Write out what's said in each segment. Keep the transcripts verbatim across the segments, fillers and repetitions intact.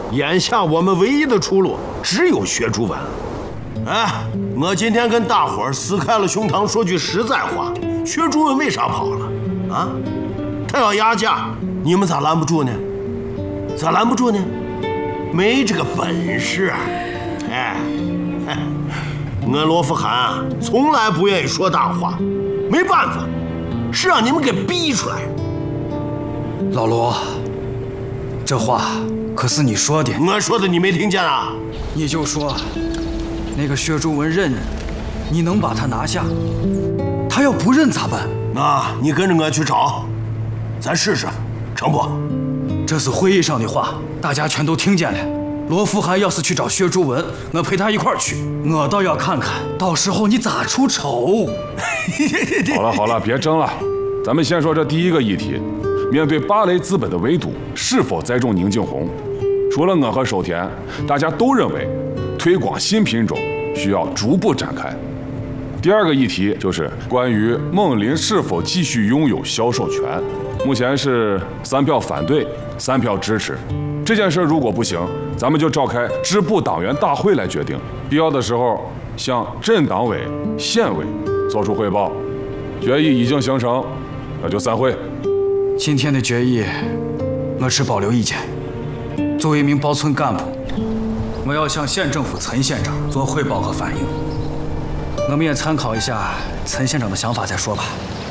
眼下我们唯一的出路只有薛朱文。哎，我今天跟大伙儿撕开了胸膛，说句实在话，薛朱文为啥跑了？啊，他要压价，你们咋拦不住呢？咋拦不住呢？没这个本事。哎，我罗富涵啊，从来不愿意说大话，没办法，是让你们给逼出来。 老罗，这话可是你说的。 我说的你没听见啊？ 你就说，那个薛朱文认，你能把他拿下？他要不认咋办？ 那你跟着我去找，咱试试，成不？ 这是会议上的话，大家全都听见了。罗富涵要是去找薛朱文，我陪他一块儿去。我倒要看看，到时候你咋出丑。 好了好了，别争了，咱们先说这第一个议题。面对芭蕾资本的围堵，是否栽种宁静红？除了我和守田，大家都认为推广新品种需要逐步展开。第二个议题就是关于梦林是否继续拥有销售权，目前是三票反对，三票支持。这件事如果不行，咱们就召开支部党员大会来决定，必要的时候向镇党委、县委作出汇报。决议已经形成，那就散会。 今天的决议，我持保留意见。作为一名包村干部，我要向县政府陈县长做汇报和反映。我们也参考一下陈县长的想法再说吧。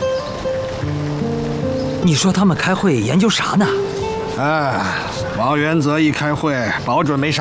你说他们开会研究啥呢？ 哎，王元泽一开会，保准没啥